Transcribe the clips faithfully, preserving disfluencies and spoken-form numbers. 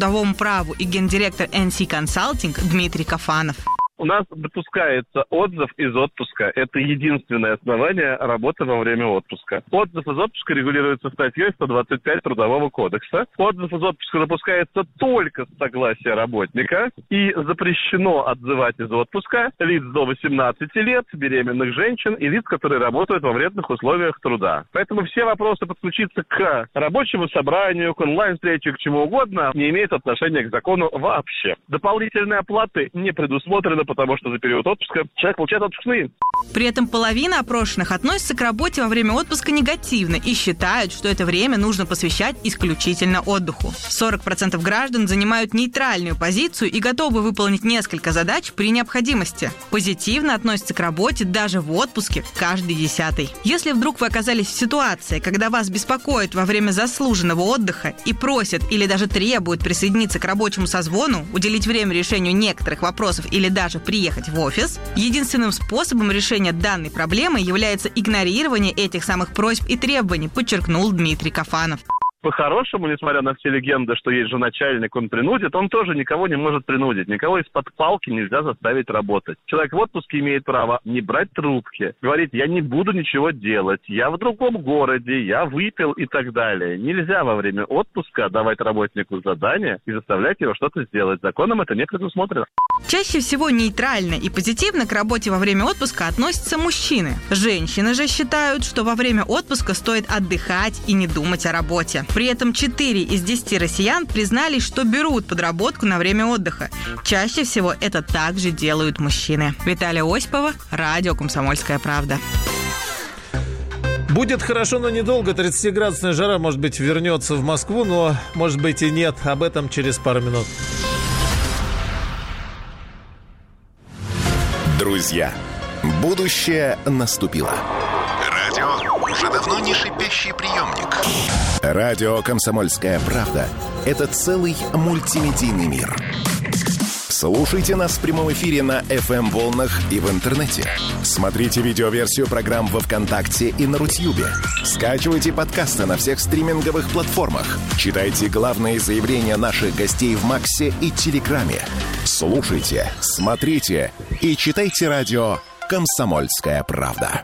трудовому праву и гендиректор эн си Consulting Дмитрий Кафанов. У нас допускается отзыв из отпуска. Это единственное основание работы во время отпуска. Отзыв из отпуска регулируется статьей сто двадцать пять Трудового кодекса. Отзыв из отпуска допускается только с согласия работника. И запрещено отзывать из отпуска лиц до восемнадцати лет, беременных женщин и лиц, которые работают во вредных условиях труда. Поэтому все вопросы подключиться к рабочему собранию, к онлайн-встрече, к чему угодно, не имеют отношения к закону вообще. Дополнительные оплаты не предусмотрены, потому что за период отпуска человек получает отпускные. При этом половина опрошенных относится к работе во время отпуска негативно и считают, что это время нужно посвящать исключительно отдыху. сорок процентов граждан занимают нейтральную позицию и готовы выполнить несколько задач при необходимости. Позитивно относятся к работе даже в отпуске каждый десятый. Если вдруг вы оказались в ситуации, когда вас беспокоят во время заслуженного отдыха и просят или даже требуют присоединиться к рабочему созвону, уделить время решению некоторых вопросов или даже приехать в офис, единственным способом решения данной проблемы является игнорирование этих самых просьб и требований, подчеркнул Дмитрий Кафанов. По-хорошему, несмотря на все легенды, что есть же начальник, он принудит, он тоже никого не может принудить. Никого из-под палки нельзя заставить работать. Человек в отпуске имеет право не брать трубки, говорить: я не буду ничего делать, я в другом городе, я выпил и так далее. Нельзя во время отпуска давать работнику задания и заставлять его что-то сделать. Законом это не предусмотрено. Чаще всего нейтрально и позитивно к работе во время отпуска относятся мужчины. Женщины же считают, что во время отпуска стоит отдыхать и не думать о работе. При этом четыре из десяти россиян признались, что берут подработку на время отдыха. Чаще всего это также делают мужчины. Виталия Осипова, радио «Комсомольская правда». Будет хорошо, но недолго. тридцатиградусная жара, может быть, вернется в Москву, но, может быть, и нет. Об этом через пару минут. Друзья, будущее наступило. Радио уже давно не шипящий приемник. Радио «Комсомольская правда» — это целый мультимедийный мир. Слушайте нас в прямом эфире на эф эм-волнах и в интернете. Смотрите видеоверсию программ во ВКонтакте и на Рутьюбе. Скачивайте подкасты на всех стриминговых платформах. Читайте главные заявления наших гостей в Максе и Телеграме. Слушайте, смотрите и читайте радио «Комсомольская правда».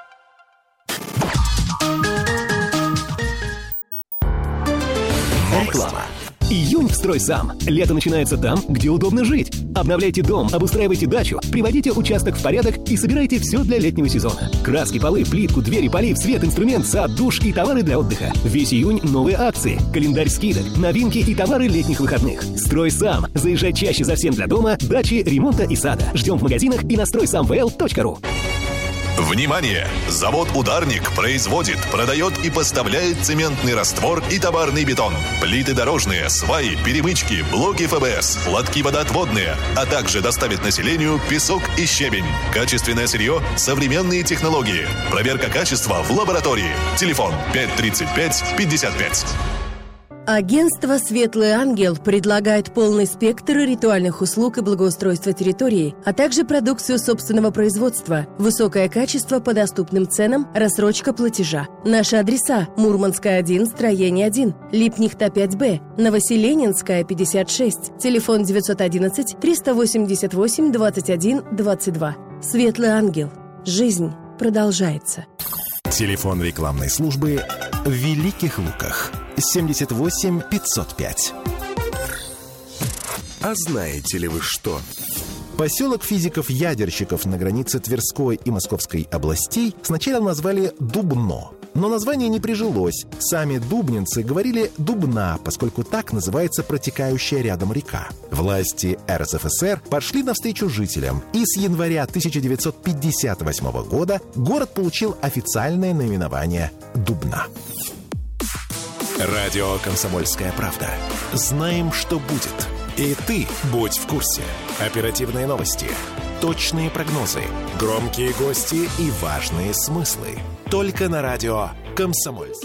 Реклама. Июнь в «Стройсам». Лето начинается там, где удобно жить. Обновляйте дом, обустраивайте дачу, приводите участок в порядок и собирайте все для летнего сезона. Краски, полы, плитку, двери, полив, свет, инструмент, сад, душ и товары для отдыха. Весь июнь новые акции, календарь скидок, новинки и товары летних выходных. «Стройсам». Заезжай чаще за всем для дома, дачи, ремонта и сада. Ждем в магазинах и на стройсам вэ эл точка ру. Внимание! Завод «Ударник» производит, продает и поставляет цементный раствор и товарный бетон, плиты дорожные, сваи, перемычки, блоки эф бэ эс, лотки водоотводные, а также доставит населению песок и щебень. Качественное сырье, современные технологии. Проверка качества в лаборатории. Телефон пять тридцать пять пятьдесят пять. Агентство «Светлый ангел» предлагает полный спектр ритуальных услуг и благоустройства территории, а также продукцию собственного производства, высокое качество по доступным ценам, рассрочка платежа. Наши адреса: Мурманская, один, строение один, Липнихта, пять бэ, Новоселенинская, пятьдесят шесть, телефон девятьсот одиннадцать триста восемьдесят восемь двадцать один двадцать два. «Светлый ангел». Жизнь продолжается. Телефон рекламной службы в Великих Луках. семьдесят восемь пятьсот пять. А знаете ли вы что? Поселок физиков-ядерщиков на границе Тверской и Московской областей сначала назвали Дубно. Но название не прижилось. Сами дубнинцы говорили «Дубна», поскольку так называется протекающая рядом река. Власти эр эс эф эс эр пошли навстречу жителям, и с января тысяча девятьсот пятьдесят восьмого года город получил официальное наименование Дубна. Радио «Комсомольская правда». Знаем, что будет. И ты будь в курсе. Оперативные новости, точные прогнозы, громкие гости и важные смыслы. Только на радио «Комсомольск».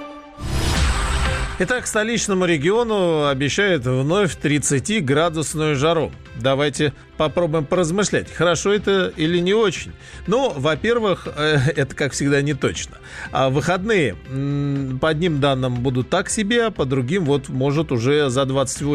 Итак, столичному региону обещают вновь тридцатиградусную жару. Давайте попробуем поразмышлять, хорошо это или не очень. Ну, во-первых, это, как всегда, не точно. А выходные, по одним данным, будут так себе, а по другим, вот, может, уже за двадцать восемь